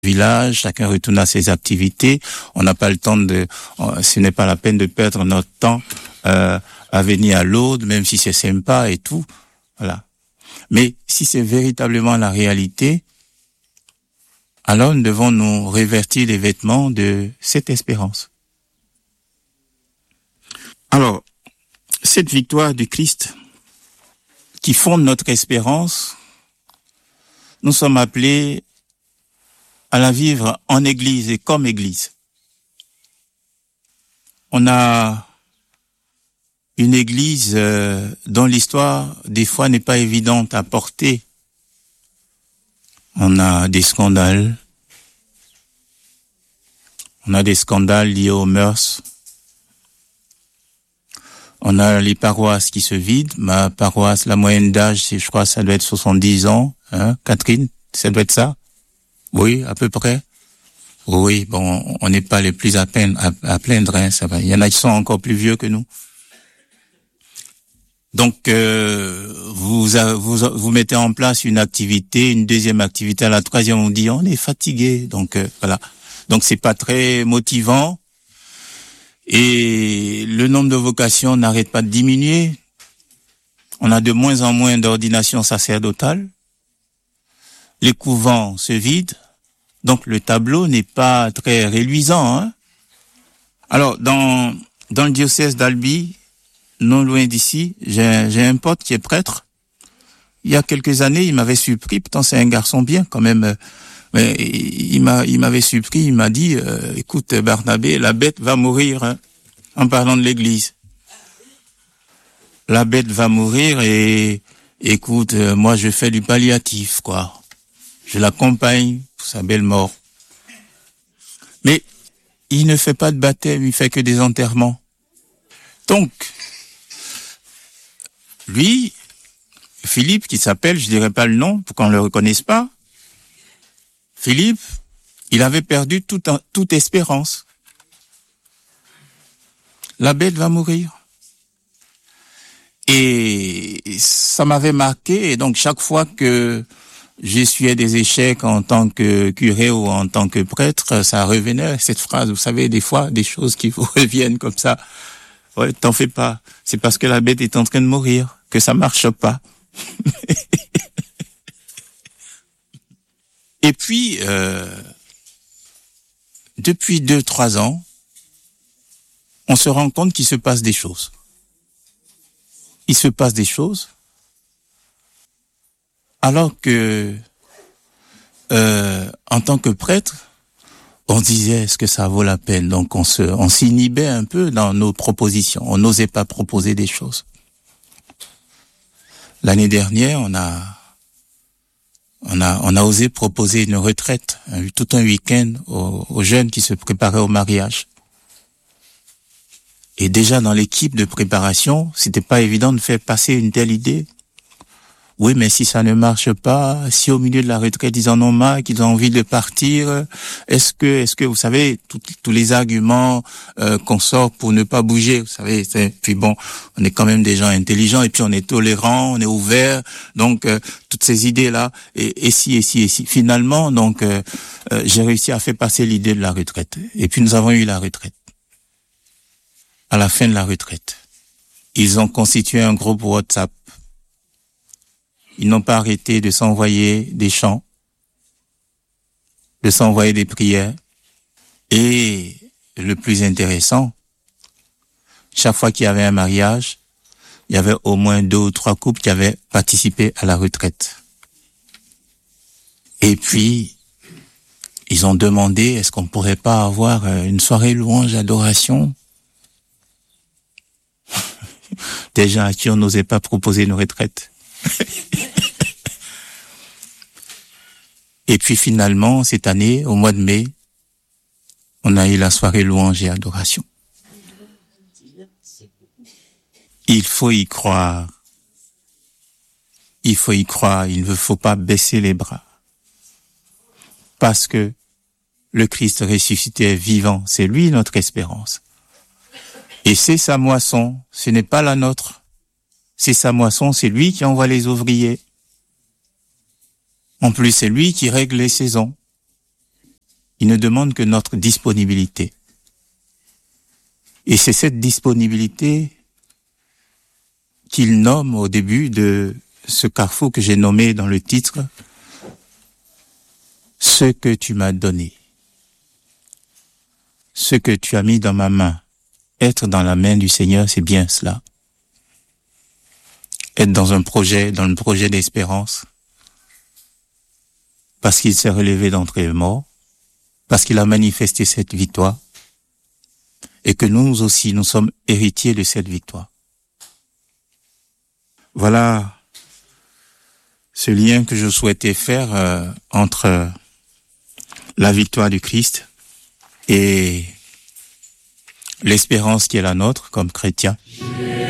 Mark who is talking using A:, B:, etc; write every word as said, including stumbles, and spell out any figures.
A: village, chacun retourne à ses activités. On n'a pas le temps de, ce n'est pas la peine de perdre notre temps euh, à venir à l'autre, même si c'est sympa et tout. Voilà. Mais si c'est véritablement la réalité, alors nous devons nous revêtir les vêtements de cette espérance. Alors, cette victoire du Christ qui fonde notre espérance, nous sommes appelés à la vivre en Église et comme Église. On a une Église euh, dont l'histoire, des fois, n'est pas évidente à porter. On a des scandales. On a des scandales liés aux mœurs. On a les paroisses qui se vident. Ma paroisse, la moyenne d'âge, c'est, je crois, ça doit être soixante-dix ans. Hein, Catherine, ça doit être ça? Oui, à peu près. Oui, bon, on n'est pas les plus à, peine, à, à plaindre, hein, ça va. Il y en a qui sont encore plus vieux que nous. Donc, euh, vous, vous vous mettez en place une activité, une deuxième activité, à la troisième, on dit on est fatigué. Donc euh, voilà. Donc c'est pas très motivant. Et le nombre de vocations n'arrête pas de diminuer. On a de moins en moins d'ordinations sacerdotales. Les couvents se vident. Donc le tableau n'est pas très réluisant. Hein. Alors dans dans le diocèse d'Albi, non loin d'ici, j'ai, j'ai un pote qui est prêtre. Il y a quelques années, il m'avait surpris. Pourtant, c'est un garçon bien quand même. Mais il m'a, il m'avait surpris. Il m'a dit, euh, écoute, Barnabé, la bête va mourir. Hein, en parlant de l'Église, la bête va mourir et écoute, euh, moi je fais du palliatif, quoi. Je l'accompagne pour sa belle mort. Mais il ne fait pas de baptême, il fait que des enterrements. Donc, lui, Philippe, qui s'appelle, je dirais pas le nom pour qu'on le reconnaisse pas, Philippe, il avait perdu toute, toute espérance. La bête va mourir. Et ça m'avait marqué, et donc chaque fois que j'essuyais des échecs en tant que curé ou en tant que prêtre, ça revenait, cette phrase, vous savez, des fois, des choses qui vous reviennent comme ça. Ouais, t'en fais pas. C'est parce que la bête est en train de mourir, que ça marche pas. Et puis, euh, depuis deux, trois ans, on se rend compte qu'il se passe des choses. Il se passe des choses, alors que, euh, en tant que prêtre, on disait, est-ce que ça vaut la peine? Donc on se, on s'inhibait un peu dans nos propositions. On n'osait pas proposer des choses. L'année dernière, on a, on a, on a osé proposer une retraite, un, tout un week-end aux, aux jeunes qui se préparaient au mariage. Et déjà dans l'équipe de préparation, c'était pas évident de faire passer une telle idée. Oui, mais si ça ne marche pas, si au milieu de la retraite ils en ont marre, qu'ils ont envie de partir, est-ce que, est-ce que vous savez, tous les arguments euh, qu'on sort pour ne pas bouger, vous savez, c'est, puis bon, on est quand même des gens intelligents et puis on est tolérants, on est ouverts, donc euh, toutes ces idées là, et, et si, et si, et si, finalement, donc euh, euh, j'ai réussi à faire passer l'idée de la retraite. Et puis nous avons eu la retraite. À la fin de la retraite, ils ont constitué un groupe WhatsApp. Ils n'ont pas arrêté de s'envoyer des chants, de s'envoyer des prières. Et le plus intéressant, chaque fois qu'il y avait un mariage, il y avait au moins deux ou trois couples qui avaient participé à la retraite. Et puis, ils ont demandé, est-ce qu'on pourrait pas avoir une soirée louange adoration? Des gens à qui on n'osait pas proposer une retraite. Et puis finalement, cette année, au mois de mai, on a eu la soirée louange et adoration. Il faut y croire. Il faut y croire. Il ne faut pas baisser les bras. Parce que le Christ ressuscité est vivant. C'est lui notre espérance. Et c'est sa moisson. Ce n'est pas la nôtre. C'est sa moisson. C'est lui qui envoie les ouvriers. En plus, c'est lui qui règle les saisons. Il ne demande que notre disponibilité. Et c'est cette disponibilité qu'il nomme au début de ce carrefour que j'ai nommé dans le titre « Ce que tu m'as donné ». Ce que tu as mis dans ma main. Être dans la main du Seigneur, c'est bien cela. Être dans un projet, dans le projet d'espérance, parce qu'il s'est relevé d'entre les morts, parce qu'il a manifesté cette victoire, et que nous aussi, nous sommes héritiers de cette victoire. Voilà ce lien que je souhaitais faire euh, entre la victoire du Christ et l'espérance qui est la nôtre comme chrétiens.